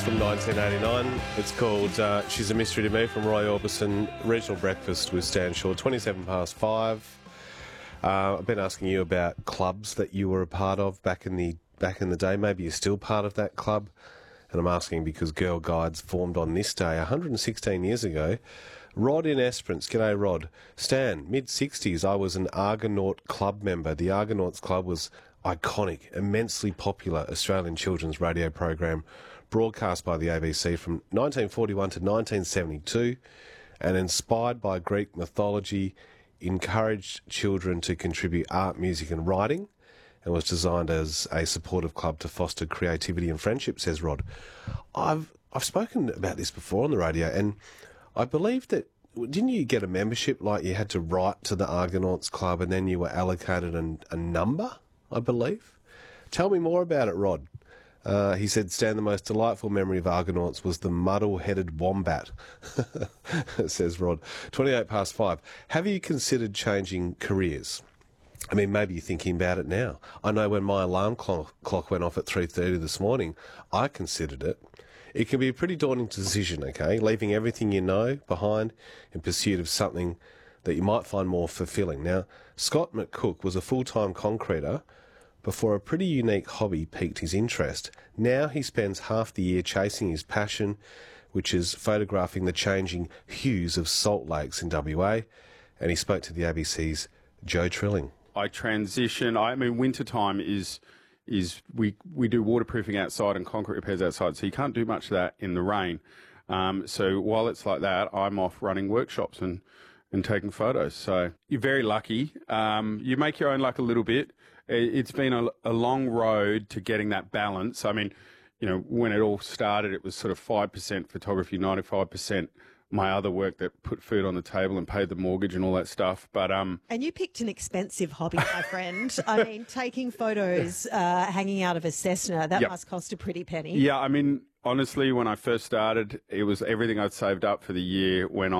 from 1989. It's called She's a Mystery to Me from Roy Orbison. Regional Breakfast with Stan Shaw, 27 past 5. I've been asking you about clubs that you were a part of back in the day. Maybe you're still part of that club. And I'm asking because Girl Guides formed on this day 116 years ago. Rod in Esperance. G'day, Rod. Stan, mid-60s, I was an Argonaut Club member. The Argonauts Club was iconic, immensely popular Australian children's radio program broadcast by the ABC from 1941 to 1972 and inspired by Greek mythology, encouraged children to contribute art, music and writing and was designed as a supportive club to foster creativity and friendship, says Rod. I've spoken about this before on the radio, and I believe that, didn't you get a membership, like you had to write to the Argonauts Club and then you were allocated a number, I believe? Tell me more about it, Rod. He said, Stan, the most delightful memory of Argonauts was the muddle-headed wombat, says Rod. 28 past 5. Have you considered changing careers? I mean, maybe you're thinking about it now. I know when my alarm clock went off at 3:30 this morning, I considered it. It can be a pretty daunting decision, okay, leaving everything you know behind in pursuit of something that you might find more fulfilling. Now, Scott McCook was a full-time concreter before a pretty unique hobby piqued his interest. Now he spends half the year chasing his passion, which is photographing the changing hues of salt lakes in WA, and he spoke to the ABC's Joe Trilling. I transition. I mean, wintertime is we do waterproofing outside and concrete repairs outside, so you can't do much of that in the rain. So while it's like that, I'm off running workshops and taking photos. So you're very lucky. You make your own luck a little bit. It's been a long road to getting that balance. I mean, you know, when it all started, it was sort of 5% photography, 95% my other work that put food on the table and paid the mortgage and all that stuff. But and you picked an expensive hobby, my friend. I mean, taking photos hanging out of a Cessna, that must cost a pretty penny. Yeah, I mean, honestly, when I first started, it was everything I'd saved up for the year went on.